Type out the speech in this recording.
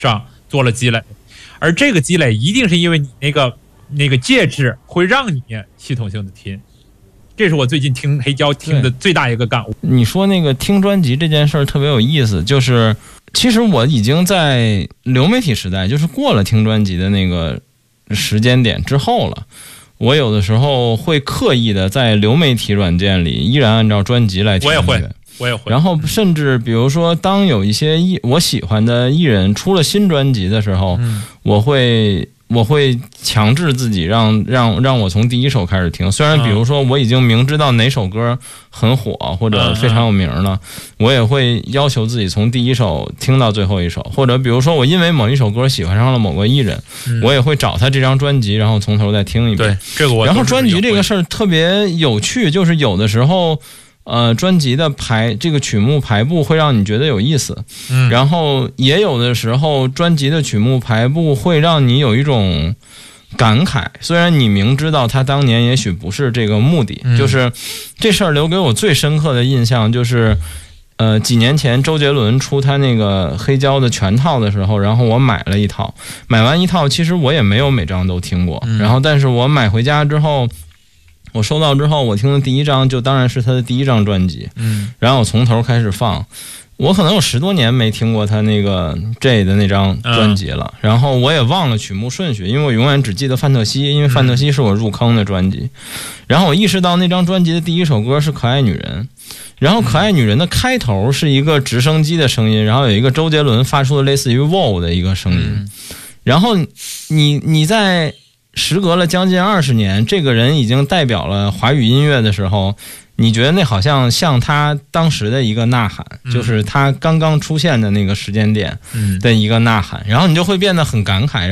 上做了积累，而这个积累一定是因为你那个介质会让你系统性的听。这是我最近听黑胶听的最大一个感悟。 你说那个听专辑这件事儿特别有意思，就是其实我已经在流媒体时代，就是过了听专辑的那个时间点之后了。我有的时候会刻意的在流媒体软件里依然按照专辑来听音乐。 我也会。 然后甚至比如说，当有一些我喜欢的艺人出了新专辑的时候，我会强制自己让我从第一首开始听。虽然比如说我已经明知道哪首歌很火或者非常有名了，我也会要求自己从第一首听到最后一首。或者比如说我因为某一首歌喜欢上了某个艺人，我也会找他这张专辑，然后从头再听一遍。 对，这个我。 然后专辑这个事儿特别有趣，就是有的时候。专辑的这个曲目排布会让你觉得有意思，然后也有的时候专辑的曲目排布会让你有一种感慨，虽然你明知道他当年也许不是这个目的，就是这事儿留给我最深刻的印象就是几年前周杰伦出他那个黑胶的全套的时候，然后我买了一套，买完一套其实我也没有每张都听过，然后但是我买回家之后，我收到之后，我听的第一张就当然是他的第一张专辑，然后我从头开始放，我可能有10多年没听过他那个 J 的那张专辑了，然后我也忘了曲目顺序，因为我永远只记得范特西，因为范特西是我入坑的专辑，然后我意识到那张专辑的第一首歌是可爱女人，然后可爱女人的开头是一个直升机的声音，然后有一个周杰伦发出的类似于 wow 的一个声音，然后你在时隔了将近20年，这个人已经代表了华语音乐的时候，你觉得那好像他当时的一个呐喊，就是他刚刚出现的那个时间点的一个呐喊，然后你就会变得很感慨。